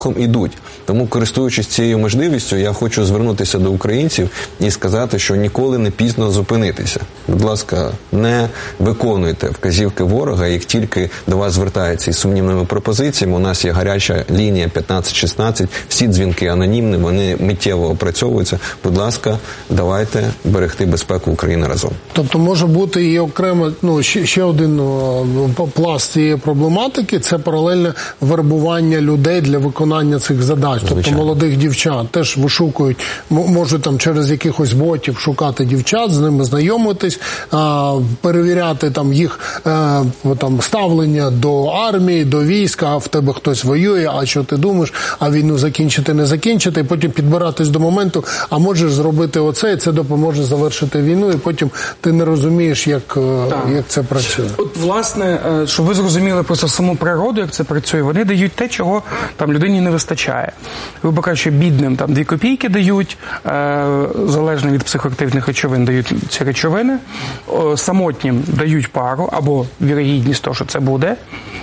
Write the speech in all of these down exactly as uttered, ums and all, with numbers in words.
ідуть. Тому, користуючись цією можливістю, я хочу звернутися до українців і сказати, що ніколи не пізно зупинитися. Будь ласка, не виконуйте вказівки ворога, як тільки до вас звертаються із сумнівними пропозиціями. У нас є гаряча лінія п'ятнадцять шістнадцять, всі дзвінки анонімні, вони миттєво опрацьовуються. Будь ласка, давайте берегти безпеку України разом. Тобто може бути і окремо, ну, ще, ще один о, пласт цієї проблематики, це паралельне вербування людей для виконання цих задач. Звичайно. Тобто молодих дівчат теж вишукують, можуть там через якихось ботів шукати дівчат, з ними знайомитись, а, перевіряти там їх а, там ставлення до армії, до війська, а в тебе хтось воює, а що ти думаєш, а війну закінчити, не закінчити, і потім підбиратись до моменту, а можеш зробити оце, і це допоможе завершити війну, і потім ти не розумієш, як, як це працює. От, власне, щоб ви зрозуміли просто саму природу, як це працює, вони дають те, чого там людині не вистачає. Грубо кажучи, бідним там дві копійки дають, е, залежно від психоактивних речовин дають ці речовини, о, самотнім дають пару, або вірогідність того, що це буде.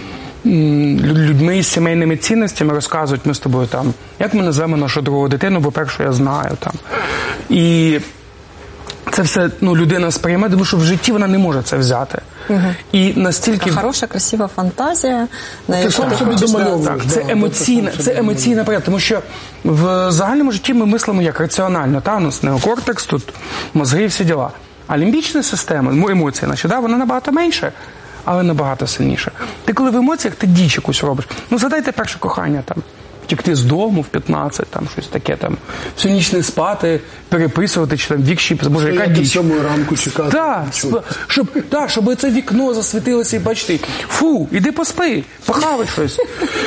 Людьми з сімейними цінностями розказують, ми з тобою там, як ми назвемо нашу другу дитину, бо першу я знаю там. І це все, ну, людина сприйме, тому що в житті вона не може це взяти. Угу. І настільки... Така хороша, красива фантазія. На ти сам собі домальовуєш. Так, це да, емоційна, це емоційна перед, тому що в загальному житті ми мислимо як раціонально. Та? У нас неокортекс, тут мозги і всі діла. А лімбічна система, емоції наші, да, вона набагато менше, але набагато сильніша. Ти коли в емоціях, ти діч якусь робиш. Ну, згадайте перше кохання там. Втікти з дому в п'ятнадцять, там щось таке, там, всю ніч не спати, переписувати, чи там вік щіп, боже, яка діч. сьомої ранку чекати. Так, щоб, да, щоб це вікно засвітилося і бачити, фу, іди поспи, похавай щось.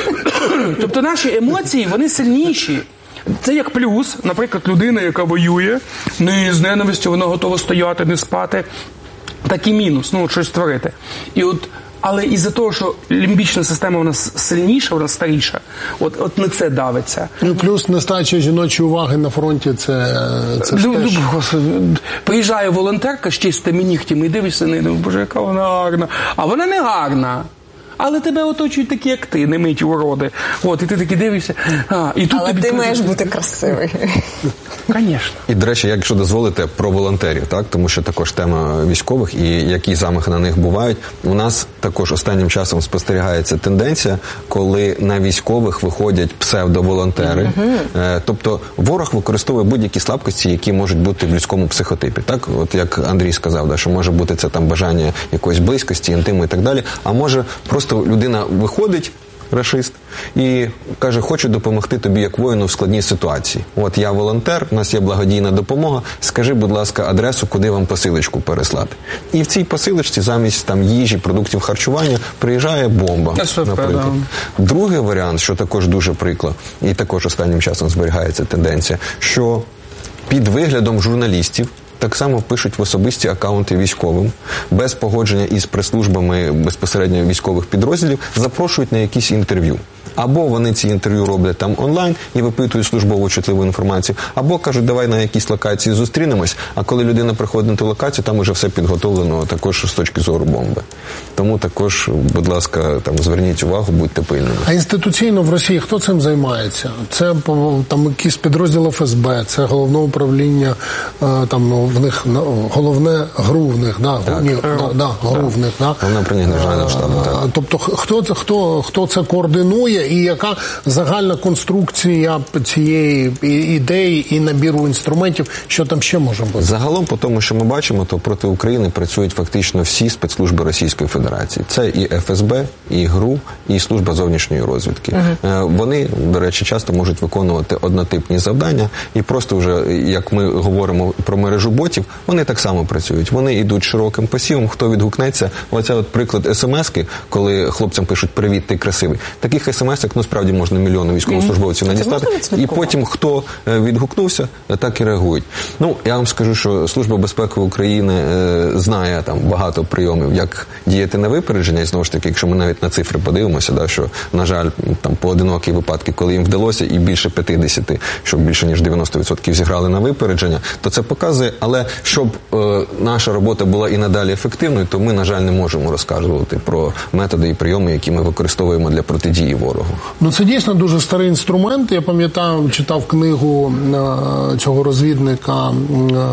Тобто наші емоції, вони сильніші. Це як плюс, наприклад, людина, яка воює, не з ненавистю, вона готова стояти, не спати, так і мінус, ну, щось створити. І от але із-за того, що лімбічна система у нас сильніша, у нас старіша, от, от на це давиться. Ну, плюс нестача жіночої уваги на фронті, це, це ж теж. Приїжджає волонтерка з чистими нігтями і дивишся на неї, боже, яка вона гарна. А вона не гарна. Але тебе оточують такі, як ти, не миті уроди. От, і ти таки дивишся. А, і тут але тобі ти кажуть, маєш бути красивий. Звісно. І, до речі, якщо дозволите, про волонтерів, так? Тому що також тема військових і які замахи на них бувають. У нас також останнім часом спостерігається тенденція, коли на військових виходять псевдоволонтери. Mm-hmm. Тобто ворог використовує будь-які слабкості, які можуть бути в людському психотипі. Так? От як Андрій сказав, да, що може бути це там бажання якоїсь близькості, інтиму і так далі. А може просто людина виходить, рашист, і каже, хочу допомогти тобі як воїну в складній ситуації. От я волонтер, у нас є благодійна допомога, скажи, будь ласка, адресу, куди вам посилочку переслати. І в цій посилочці замість там їжі, продуктів харчування приїжджає бомба, наприклад. Другий варіант, що також дуже приклад, і також останнім часом зберігається тенденція, що під виглядом журналістів так само пишуть в особисті акаунти військовим, без погодження із прес-службами безпосередньо військових підрозділів, запрошують на якісь інтерв'ю. Або вони ці інтерв'ю роблять там онлайн і випитують службову чутливу інформацію, або кажуть, давай на якійсь локації зустрінемось, а коли людина приходить на ту локацію, там уже все підготовлено також з точки зору бомби. Тому також, будь ласка, там зверніть увагу, будьте пильними. А інституційно в Росії хто цим займається? Це там якийсь підрозділ еф ес бе, це головне управління, там в них головне ГРУ в них, да, так. Ні, да, да, ГРУ в них, да. Головне управління Державного штабу, так. Тобто хто це, хто, хто це координує і яка загальна конструкція цієї ідеї і набіру інструментів, що там ще може бути? Загалом, по тому, що ми бачимо, то проти України працюють фактично всі спецслужби Російської Федерації. Це і еф ес бе, і ГРУ, і Служба зовнішньої розвідки. Uh-huh. Вони, до речі, часто можуть виконувати однотипні завдання, і просто вже, як ми говоримо про мережу ботів, вони так само працюють. Вони йдуть широким посівом, хто відгукнеться. Оце от приклад ес-ем-ески, коли хлопцям пишуть «Привіт, ти красивий». Таких ес-ем-есок, ну, справді можна мільйони військовослужбовців mm-hmm. надіслати. І потім, хто відгукнувся, так і реагують. Ну, я вам скажу, що Служба безпеки України е, знає там багато прийомів, як діяти на випередження. І знову ж таки, якщо ми навіть на цифри подивимося, да, що, на жаль, там поодинокі випадки, коли їм вдалося, і більше п'ятдесят, що більше ніж дев'яносто відсотків зіграли на випередження, то це показує. Але щоб е, наша робота була і надалі ефективною, то ми, на жаль, не можемо розказувати про методи і прийоми, які ми використовуємо для протидії ворогу. цього? Ну, це дійсно дуже старий інструмент. Я пам'ятаю, читав книгу е, цього розвідника е,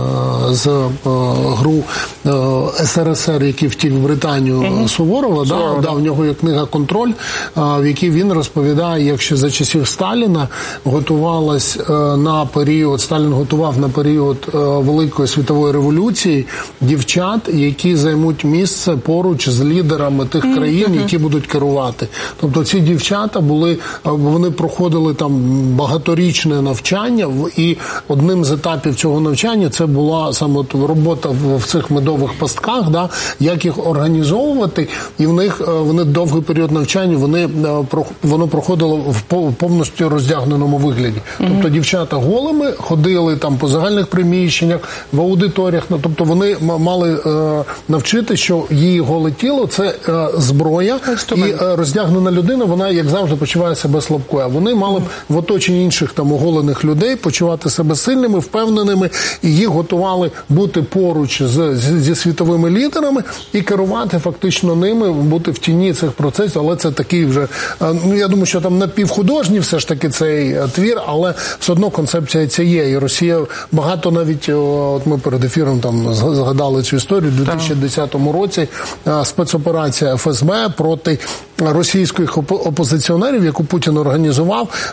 з е, ГРУ е, ес ер ес ер, який втік в Британію, mm-hmm. Суворова. Да, да, в нього є книга «Контроль», е, в якій він розповідає, як ще за часів Сталіна готувалась е, на період, Сталін готував на період е, Великої світової революції дівчат, які займуть місце поруч з лідерами тих країн, які будуть керувати. Тобто ці дівчата були, вони проходили там багаторічне навчання, і одним з етапів цього навчання це була саме робота в цих медових пастках, да, як їх організовувати, і в них вони довгий період навчання, вони воно проходило в повністю роздягненому вигляді. Mm-hmm. Тобто дівчата голими ходили там по загальних приміщеннях, в аудиторіях, ну, тобто вони мали е, навчити, що її голе тіло це е, зброя, і е, роздягнена людина, вона, як завжди, почуває себе слабкою. А вони мали б в оточенні інших там оголених людей почувати себе сильними, впевненими, і їх готували бути поруч з, з, зі світовими лідерами і керувати фактично ними, бути в тіні цих процесів, але це такий вже, е, ну, я думаю, що там напівхудожній все ж таки цей е, твір, але все одно концепція ця є. І Росія багато навіть, от ми перед ефіром там згадали цю історію, у дві тисячі десятому році спецоперація еф ес бе проти російських опозиціонерів, яку Путін організував,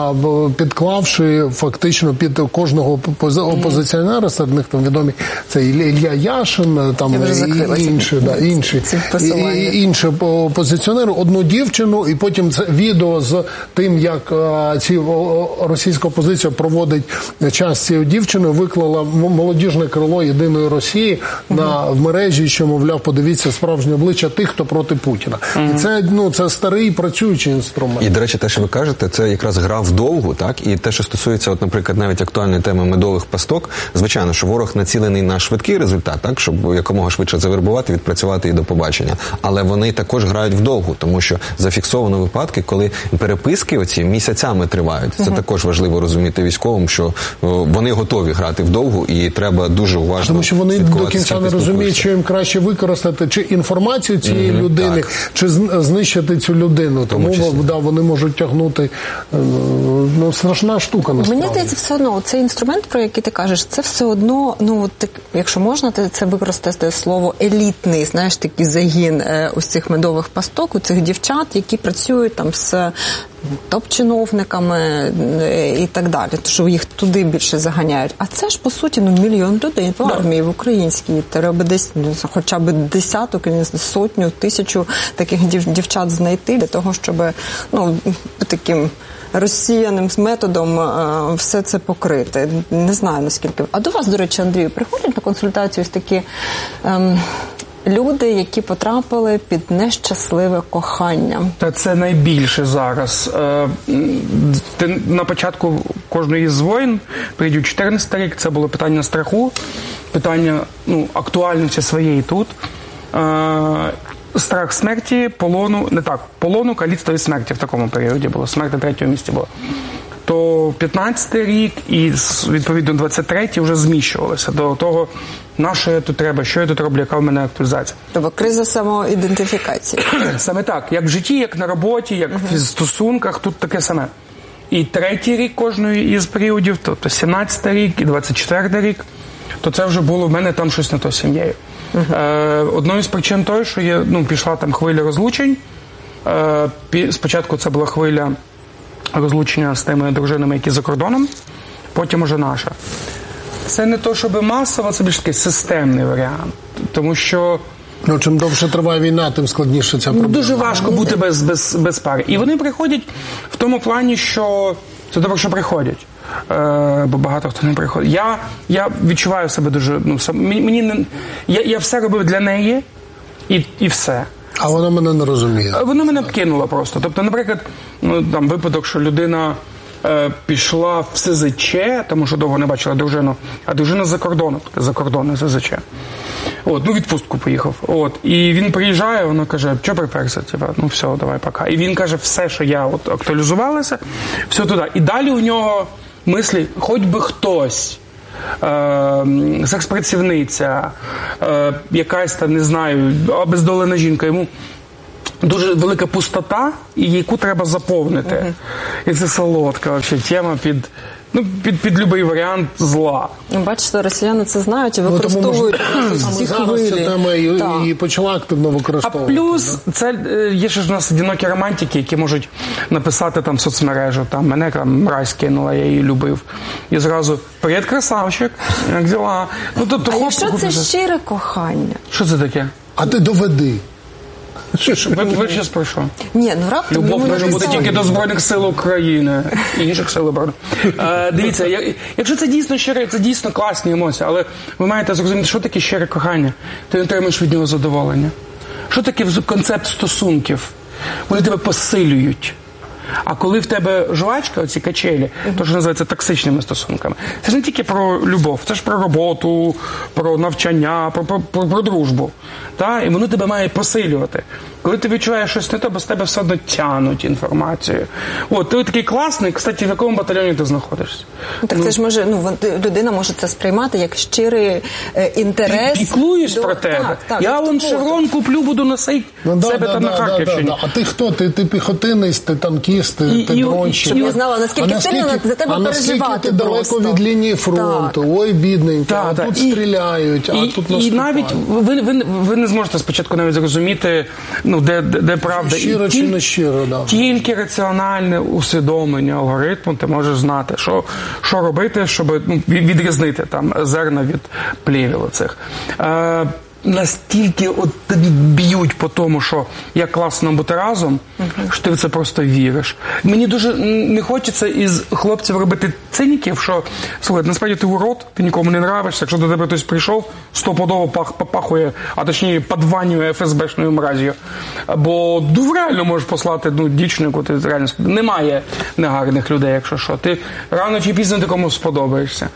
підклавши фактично під кожного опозиціонера, серед них там відомі це Ілля Яшин, там і інші, да, інші, і, інші опозиціонери, одну дівчину, і потім це відео з тим, як ці російська опозиція проводить час з цією дівчиною, виклала молодіжне крило Єдиної Росії угу. на в мережі, що, мовляв, подивіться справжнє обличчя тих, хто проти Путіна. Угу. І це, ну, це старий працюючий інструмент. І, до речі, те, що ви кажете, це якраз гра вдовгу, так? І те, що стосується, от, наприклад, навіть актуальної теми медових пасток, звичайно, що ворог націлений на швидкий результат, так, щоб якомога швидше завербувати, відпрацювати і до побачення. Але вони також грають вдовгу, тому що зафіксовано випадки, коли переписки оці місяцями тривають. Це угу. також важливо розуміти військовим, що о, вони готові грати вдовгу, і треба дуже уважно. Тому що вони до кінця не розуміють, що їм краще використати чи інформацію цієї mm-hmm, людини, так. чи знищити цю людину. Тому, Тому да, вони можуть тягнути, ну, страшна штука насправді. Мені здається, все одно, цей інструмент, про який ти кажеш, це все одно, ну, так, якщо можна, це використати слово елітний, знаєш, такий загін е, ось цих медових пасток, у цих дівчат, які працюють там з топ-чиновниками і так далі, тому що їх туди більше заганяють. А це ж, по суті, ну, мільйон людей в армії, в українській. Треба десь, ну, хоча б десяток, сотню, тисячу таких дів, дівчат знайти для того, щоб, ну, таким розсіяним методом е, все це покрити. Не знаю, наскільки. А до вас, до речі, Андрію, приходять на консультацію ось такі ем, люди, які потрапили під нещасливе кохання. Та це найбільше зараз. Ти на початку кожної з воїн, прийдуть чотирнадцятий рік, це було питання страху, питання, ну, актуальності своєї тут. Страх смерті, полону, не так, полону, каліцтва і смерті в такому періоді було. Смерть на третьому місці була. То п'ятнадцятий рік і, відповідно, двадцять третій вже зміщувалося до того, на що я тут треба, що я тут роблю, яка в мене актуалізація. Тобто криза самоідентифікації. Саме так. Як в житті, як на роботі, як uh-huh. в стосунках, тут таке саме. І третій рік кожної із періодів, тобто сімнадцятий рік і двадцять четвертий рік, то це вже було в мене там щось не то з сім'єю. Uh-huh. Е, одною з причин той, що є, ну, пішла там хвиля розлучень. Е, спочатку це була хвиля розлучення з тими дружинами, які за кордоном, потім уже наша. Це не то, щоб масово, це більш такий системний варіант. Тому що... Ну, чим довше триває війна, тим складніше ця проблема. Дуже важко бути без, без, без пари. І вони приходять в тому плані, що це добре, що приходять. Е, бо багато хто не приходить. Я, я відчуваю себе дуже... Ну, мені не, я, я все робив для неї і, і все. А вона мене не розуміє. Вона мене кинула просто. Тобто, наприклад, ну, там випадок, що людина е, пішла в ес зет че, тому що довго не бачила дружину, а дружина з-за кордону, за кордон ес зет че. От, ну, відпустку поїхав. От, і він приїжджає, вона каже, що приперся? Типа, ну, все, давай, пока. І він каже, все, що я от актуалізувалася, все туди. І далі у нього мислі, хоч би хтось, Е, секс-працівниця, е, якась там, не знаю, обездолена жінка, йому дуже велика пустота, і яку треба заповнити. Uh-huh. І це солодка вообще тема під, ну, під, під будь-який варіант зла. Бачите, росіяни це знають і використовують ці хвилі. Ця тема і, і почала активно використовувати. А плюс, да? Це є ж у нас одинокі романтики, які можуть написати там в соцмережу, там, мене там мразь кинула, я її любив. І зразу, привіт, красавчик, як діла? Ну, тобто, а якщо це щире кохання? Що це таке? А ти доведи. Ви, ви зараз про що? Ні, ну раптом... Любов може бути тільки до Збройних сил України і інших сил оборони. Е, дивіться, я, якщо це дійсно щире, це дійсно класні емоції, але ви маєте зрозуміти, що таке щире кохання. Ти отримаєш від нього задоволення. Що таке концепт стосунків? Вони тебе посилюють. А коли в тебе жвачка, оці качелі, то, що називається токсичними стосунками, це ж не тільки про любов, це ж про роботу, про навчання, про, про, про, про дружбу. Та? І воно тебе має посилювати. Коли ти відчуваєш щось не то, бо з тебе все одно тянуть інформацію. От, ти такий класний, кстати, в якому батальйоні ти знаходишся? Так ну, це ж може, ну, людина може це сприймати як щирий е, інтерес. Ти піклуєш до... про тебе. Так, так, я вон шеврон куплю, буду носити ну, да, себе да, там да, на Харківщині. Да, да, да. А ти хто? Ти, ти піхотинець, ти танкіст, ти, І, ти і, дронщик. Щоб я знала, наскільки сильно за тебе а наскільки переживати ти просто. далеко від лінії фронту. Так. Ой, бідненький, Так, а так. тут І, стріляють, і, а тут і наступають. навіть ви, ви, ви не зможете спочатку навіть зрозуміти, ну, де, де, де правда. Щиро і чи тіль, не щиро, да. Тільки раціональне усвідомлення алгоритму ти можеш знати, що, що робити, щоб ну, відрізнити там зерна від плівіл оцих. Е, настільки от тобі б'ють по тому, що як класно бути разом, uh-huh. що ти в це просто віриш. Мені дуже не хочеться із хлопців робити циніків, що, слухай, насправді ти урод, ти нікому не нравишся, якщо до тебе хтось прийшов, стопудово пах, попахує, а точніше подванює еф ес бешною мразію. Бо ну, реально можеш послати ну, дівчину, яку ти реально сподобаєшся. Немає негарних людей, якщо що. Ти рано чи пізно ти комусь сподобаєшся.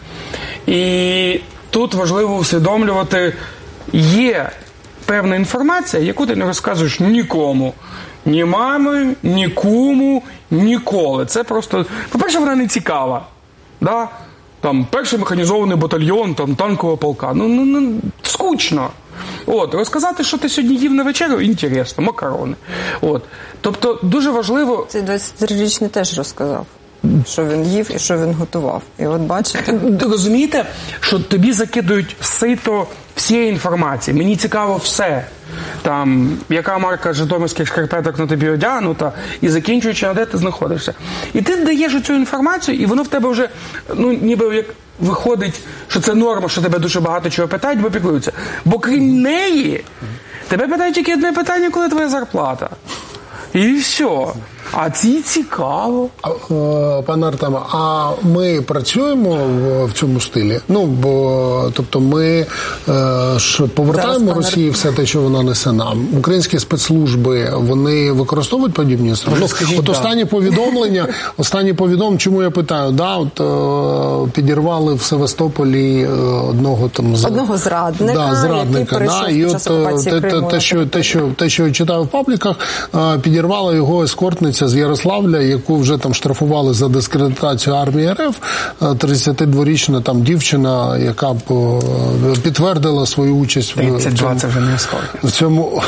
І тут важливо усвідомлювати, є певна інформація, яку ти не розказуєш нікому. Ні мамі, нікому, ніколи. Це просто... По-перше, вона не цікава. Да? Там, перший механізований батальйон, там, танкового полка. Ну, ну, ну, скучно. От, розказати, що ти сьогодні їв на вечерю, інтересно, макарони. От. Тобто, дуже важливо... Цей двадцятирічний теж розказав. Що він їв і що він готував. І от бачите. Розумієте, що тобі закидують сито всієї інформації. Мені цікаво все. Там, яка марка житомирських шкарпеток на тобі одягнута, і закінчуючи, а де ти знаходишся. І ти даєш цю інформацію, і воно в тебе вже, ну, ніби як виходить, що це норма, що тебе дуже багато чого питають, бо піклуються. Бо крім неї, тебе питають тільки одне питання, коли твоя зарплата. І все. А ці цікаво. Пане Артеме, а ми працюємо в, в цьому стилі? Ну, бо, тобто ми е, ж повертаємо Зараз, Росії все те, що вона несе нам. Українські спецслужби, вони використовують подібні інструменти? Ну, скажіть, от да. останні повідомлення, останні повідомлення, чому я питаю, да, от е, підірвали в Севастополі е, одного там з... одного зрадника, да, зрадника, який да, і от те, те, те, що, те, що, те, що я читав в пабліках, е, підірвала його ескортниця з Ярославля, яку вже там штрафували за дискредитацію армії РФ, тридцятидворічна там дівчина, яка підтвердила свою участь в, тридцять два це вже не скоро. В цьому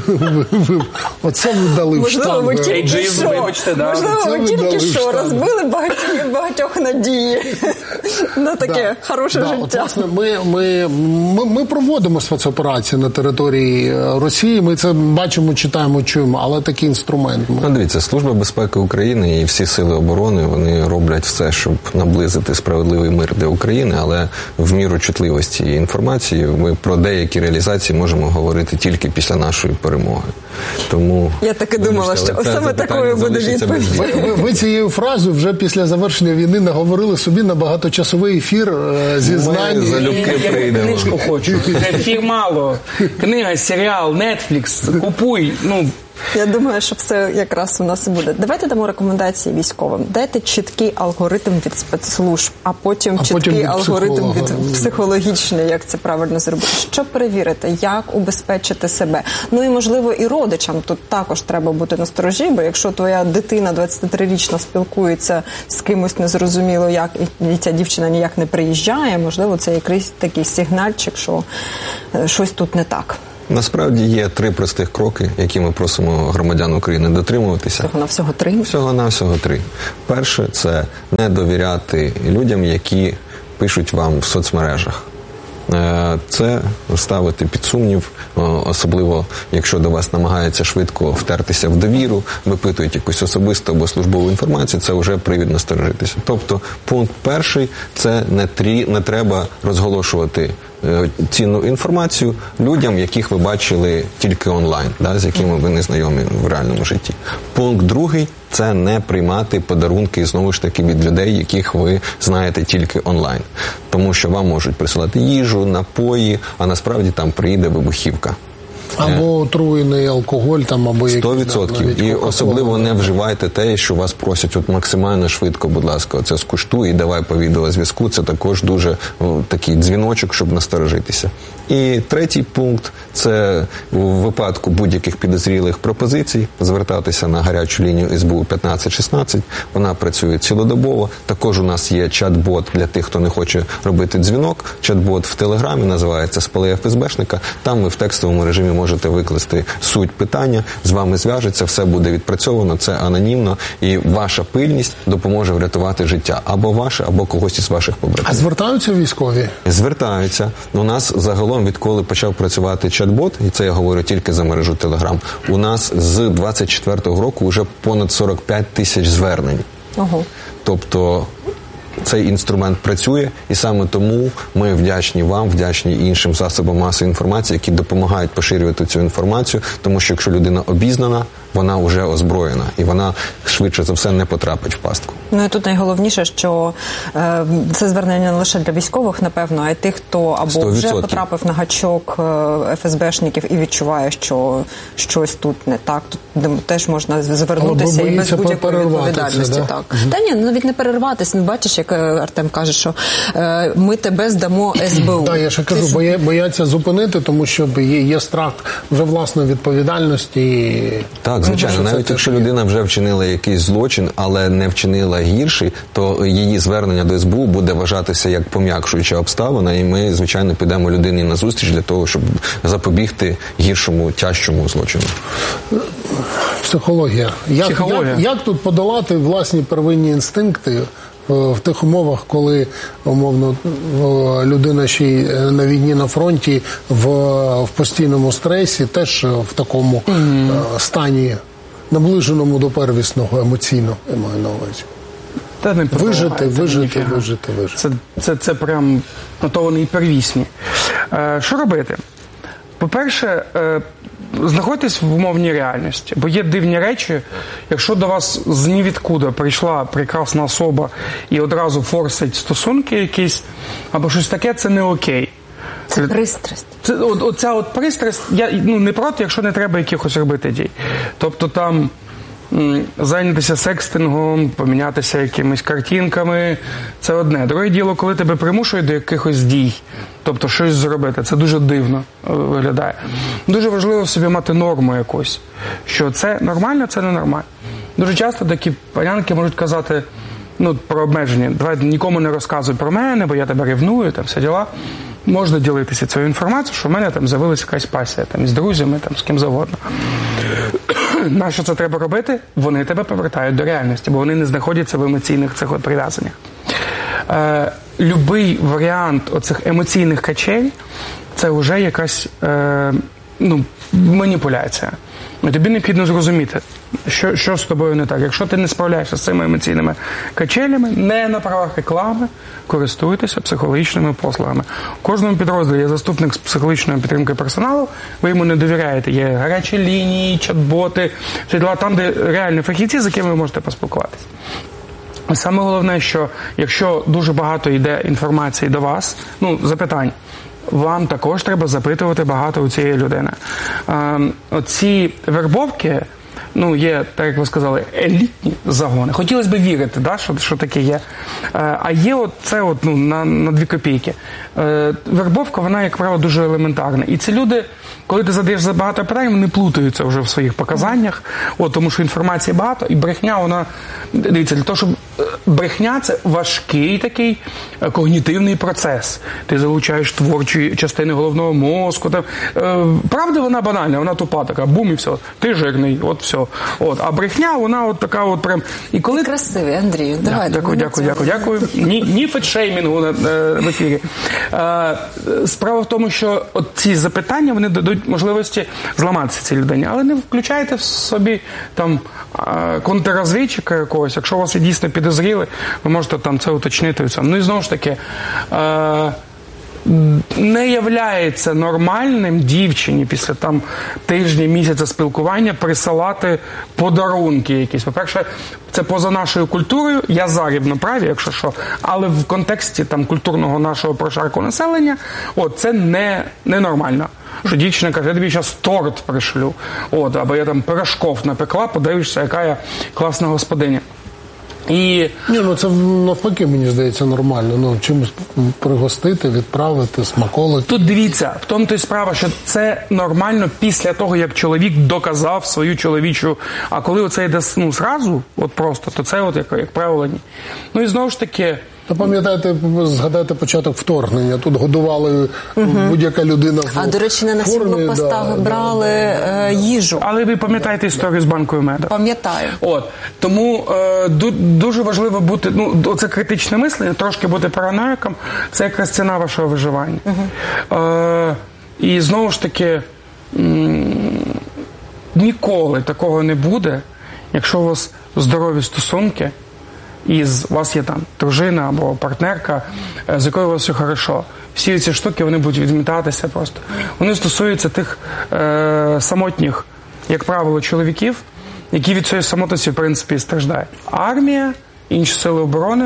оце ви дали в штангу. Можливо, ви тільки що розбили багатьох, багатьох надії на таке да, хороше да, життя. От, власне, ми, ми, ми, ми проводимо спецоперації на території Росії, ми це бачимо, читаємо, чуємо, але такий інструмент. Ну, дивіться, Служба безпеки України і всі сили оборони, вони роблять все, щоб наблизити справедливий мир для України, але в міру чутливості інформації ми про деякі реалізації можемо говорити тільки після нашої перемоги. Тому я так і думала, що саме такою буде відповідь. Ви, ви, ви цією фразою вже після завершення війни наговорили собі на багаточасовий ефір е, зі знань. Ми залюбки прийдемо. Я книжку хочу. Ефір мало. Книга, серіал, Netflix. Купуй. Ну, я думаю, що все якраз у нас і буде. Давайте дамо рекомендації військовим. Дайте чіткий алгоритм від спецслужб, а потім а чіткий потім алгоритм від психологічний, як це правильно зробити. Що перевірити, як убезпечити себе. Ну і, можливо, і родичам тут також треба бути насторожі, бо якщо твоя дитина двадцятитрирічна спілкується з кимось незрозуміло як, і ця дівчина ніяк не приїжджає, можливо, це якийсь такий сигнальчик, що щось тут не так. Насправді є три простих кроки, які ми просимо громадян України дотримуватися. Всього на всього три? Всього на всього три. Перше – це не довіряти людям, які пишуть вам в соцмережах. Це ставити під сумнів, особливо якщо до вас намагаються швидко втертися в довіру, випитують якусь особисту або службову інформацію, це вже привід насторожитися. Тобто пункт перший – це не, трі, не треба розголошувати цінну інформацію людям, яких ви бачили тільки онлайн, да, з якими ви не знайомі в реальному житті. Пункт другий – це не приймати подарунки, знову ж таки, від людей, яких ви знаєте тільки онлайн. Тому що вам можуть присилати їжу, напої, а насправді там приїде вибухівка. Або отруєний алкоголь, там, або якийсь... сто відсотків. І особливо не вживайте те, що вас просять от максимально швидко, будь ласка, оце скуштуй і давай по відеозв'язку. Це також дуже о, такий дзвіночок, щоб насторожитися. І третій пункт – це у випадку будь-яких підозрілих пропозицій звертатися на гарячу лінію ес бе у п'ятнадцять шістнадцять. Вона працює цілодобово. Також у нас є чат-бот для тих, хто не хоче робити дзвінок. Чат-бот в Телеграмі називається «Спали еф ес бешника». Там ви в текстовому режимі можете викласти суть питання, з вами зв'яжеться, все буде відпрацьовано, це анонімно, і ваша пильність допоможе врятувати життя або ваше, або когось із ваших побратимів. А звертаються військові? Звертаються. У нас загалом, відколи почав працювати чат-бот, і це я говорю тільки за мережу Телеграм, у нас з двадцять четвертого року вже понад сорок п'ять тисяч звернень. Ого. Тобто цей інструмент працює, і саме тому ми вдячні вам, вдячні іншим засобам масової інформації, які допомагають поширювати цю інформацію, тому що якщо людина обізнана, вона вже озброєна, і вона швидше за все не потрапить в пастку. Ну і тут найголовніше, що е, це звернення не лише для військових, напевно, а й тих, хто або сто відсотків вже потрапив на гачок еф ес бешників і відчуває, що щось тут не так, тут теж можна звернутися і без будь-якої відповідальності. Да? Так. Та ні, навіть не перерватися. Бачиш, як Артем каже, що е, ми тебе здамо ес бе у. Так, я ще кажу, боя, бояться зупинити, тому що є, є страх вже власної відповідальності. Так, звичайно, ну, навіть якщо людина вже вчинила якийсь злочин, але не вчинила гірший, то її звернення до ес бе у буде вважатися як пом'якшуюча обставина, і ми, звичайно, підемо людині на зустріч для того, щоб запобігти гіршому, тяжчому злочину. Психологія. Як, Психологія. Як, як тут подолати власні первинні інстинкти в тих умовах, коли, умовно, людина ще й на війні, на фронті, в, в постійному стресі, теж в такому mm-hmm. стані, наближеному до первісного емоційно, я маю на увазі. Та не вижити, вижити, вижити, вижити. Це, це, це прям, на то вони і первісні. Е, що робити? По-перше, е, знаходьтесь в умовній реальності, бо є дивні речі, якщо до вас з нівідкуди прийшла прекрасна особа і одразу форсить стосунки якісь, або щось таке, це не окей. Це пристрасть. Це, от, оця от пристрасть, я ну, не проти, якщо не треба якихось робити дій. Тобто там м, зайнятися секстингом, помінятися якимись картинками, це одне. Друге діло, коли тебе примушують до якихось дій, тобто щось зробити, це дуже дивно виглядає. Дуже важливо в собі мати норму якусь, що це нормально, це не нормально. Дуже часто такі панянки можуть казати, ну, про обмеження, давай нікому не розказуй про мене, бо я тебе ревную, там все діла. Можна ділитися цією інформацією, що в мене там з'явилася якась пасія, там, з друзями, там, з ким завгодно. Нащо це треба робити? Вони тебе повертають до реальності, бо вони не знаходяться в емоційних цих от прив'язаннях. Е, любий варіант оцих емоційних качель – це вже якась е, ну, маніпуляція. І тобі необхідно зрозуміти, що, що з тобою не так. Якщо ти не справляєшся з цими емоційними качелями, не на правах реклами, користуйтеся психологічними послугами. У кожному підрозділі є заступник з психологічної підтримки персоналу, ви йому не довіряєте. Є гарячі лінії, чат-боти, там, де реальні фахівці, з якими ви можете поспілкуватися. Саме головне, що якщо дуже багато йде інформації до вас, ну, запитань, вам також треба запитувати багато у цієї людини. Оці вербовки, ну, є, так як ви сказали, елітні загони. Хотілося б вірити, да, що, що таке є. Е, а є от це от, ну, на, на дві копійки. Е, вербовка, вона, як правило, дуже елементарна. І ці люди, коли ти задаєш забагато питань, вони плутаються вже в своїх показаннях, от, тому що інформації багато, і брехня, вона, дивіться, для того, щоб брехня – це важкий такий когнітивний процес. Ти залучаєш творчі частини головного мозку. Там. Е, правда, вона банальна, вона тупа така, бум і все. Ти жирний, от все. От. А брехня, вона от така от прям... І коли... Красивий, Андрію. Давай. Дякую, дякую, дякую, дякую. Ні, ні фетшеймінгу в ефірі. Е, справа в тому, що от ці запитання, вони дадуть можливості зламатися цій людині. Але не включайте в собі там контррозвідчика якогось. Якщо у вас є дійсно підозріли, ви можете там це уточнити. Ну і знову ж таки, е, не являється нормальним дівчині після там тижня, місяця спілкування присилати подарунки якісь. По-перше, це поза нашою культурою, я зарібно праві, якщо що, але в контексті там культурного нашого прошарку населення, от, це не, не нормально. Що дівчина каже, я тобі зараз торт пришлю, от, або я там пирожков напекла, подивишся, яка я класна господиня. І... Ні, ну це навпаки, мені здається, нормально. Ну, чимось пригостити, відправити, смаколики. Тут дивіться, в тому то й справа, що це нормально після того, як чоловік доказав свою чоловічу. А коли оце йде, ну, зразу, от просто, то це, от, як, як правило, ні. Ну і знову ж таки... Та пам'ятаєте, згадайте початок вторгнення. Тут годували угу. будь-яка людина в А, до речі, не на всіх блокпостах да, брали да, да. їжу. Але ви пам'ятаєте історію з банкою меду? Пам'ятаю. От. Тому е, дуже важливо бути, ну, це критичне мислення, трошки бути параноїком, це якраз ціна вашого виживання. Угу. Е, і знову ж таки, м- ніколи такого не буде, якщо у вас здорові стосунки, і у вас є там дружина або партнерка, з якою у вас все хорошо. Всі ці штуки, вони будуть відмітатися просто. Вони стосуються тих е, самотніх, як правило, чоловіків, які від цієї самотності, в принципі, страждають. Армія, інші сили оборони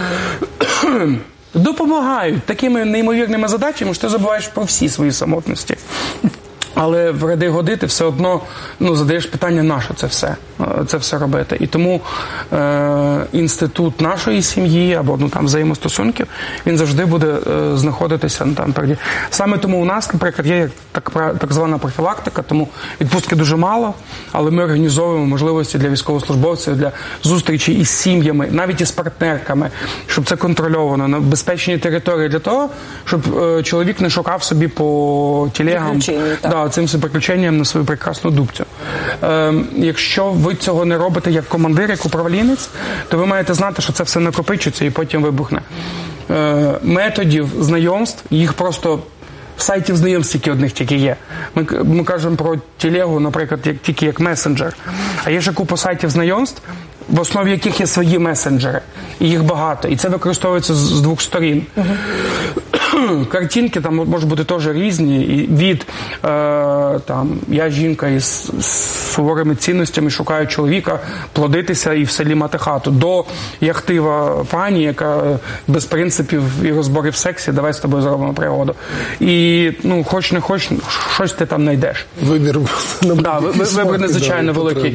допомагають такими неймовірними задачами, що ти забуваєш про всі свої самотності. Але в ряди годи ти все одно, ну, задаєш питання, на що це все, це все робити. І тому е, інститут нашої сім'ї або, ну, там, взаємостосунків, він завжди буде е, знаходитися, ну, там, переді. Саме тому у нас, наприклад, є так, так звана профілактика, тому відпустки дуже мало, але ми організовуємо можливості для військовослужбовців, для зустрічі із сім'ями, навіть із партнерками, щоб це контрольовано на безпечній території для того, щоб е, чоловік не шукав собі по телегам. Да, цим приключенням на свою прекрасну дубцю. Е, якщо ви цього не робите як командир, як управлінець, то ви маєте знати, що це все накопичується і потім вибухне. Е, методів знайомств, їх просто сайтів знайомств тільки одних тільки є. Ми, ми кажемо про телегу, наприклад, як, тільки як месенджер. А є ще купа сайтів знайомств, в основі яких є свої месенджери. І їх багато. І це використовується з, з двох сторін. Uh-huh. Картинки там можуть бути теж різні. І від е, там, я жінка із суворими цінностями, шукаю чоловіка, плодитися і в селі мати хату, до яхтива пані, яка без принципів і розборів в сексі, давай з тобою зробимо пригоду. І, ну, хоч не хоч, щось ти там знайдеш. Вибір. Да, вибір надзвичайно великий.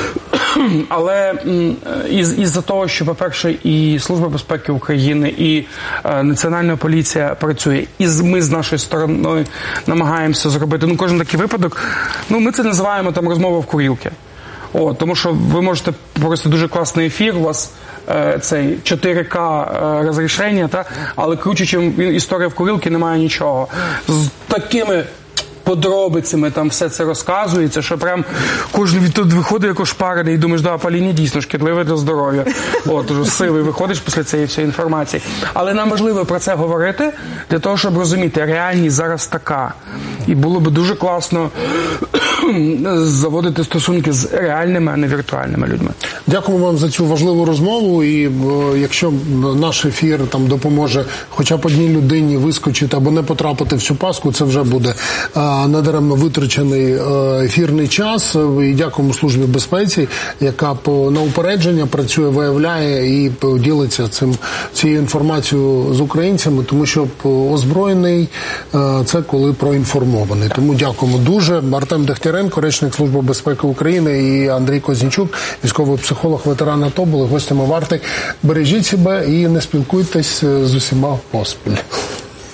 Але із, із-за того, що, по-перше, і Служба безпеки України, і е, Національна поліція працює, і ми з нашої сторони намагаємося зробити, ну, кожен такий випадок, ну, ми це називаємо там розмова в курілки. О, тому що ви можете провести дуже класний ефір, у вас е, цей чотири ка е, розрішення, та? Але круче, чим історія в курілці, немає нічого. З такими подробицями там все це розказується, що прям кожен відтуди виходить як ошпарений і думаєш, да, паління дійсно шкідливе для здоров'я. От, уже силою виходиш після цієї всієї інформації. Але нам важливо про це говорити, для того, щоб розуміти, реальність зараз така. І було би дуже класно заводити стосунки з реальними, а не віртуальними людьми. Дякую вам за цю важливу розмову, і о, якщо наш ефір там допоможе хоча б одній людині вискочити або не потрапити в цю пастку, це вже буде а, надаремно витрачений а, ефірний час. І дякуємо Службі безпеці, яка по, на упередження працює, виявляє і ділиться цим, цією інформацією з українцями, тому що озброєний а, це коли проінформований. Тому дякуємо дуже. Артем Дегтярев, Бондаренко, речник Служби безпеки України, і Андрій Кознічук, військовий психолог, ветеран АТО, були гостями «Варти». Бережіть себе і не спілкуйтесь з усіма поспіль.